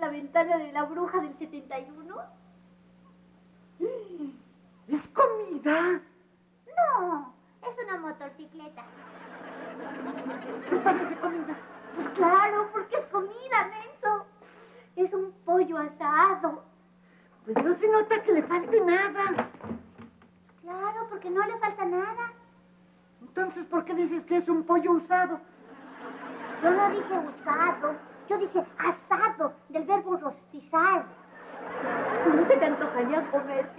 la ventana de la bruja del 71? ¿Es comida? No, es una motocicleta. ¿Qué parece comida? Pues claro, porque es comida, menso. Es un pollo asado. Pues no se nota que le falte nada. Claro, porque no le falta nada. Entonces, ¿por qué dices que es un pollo usado? Yo no dije usado, yo dije asado, del verbo rostizar. ¿No se te antojaría comer?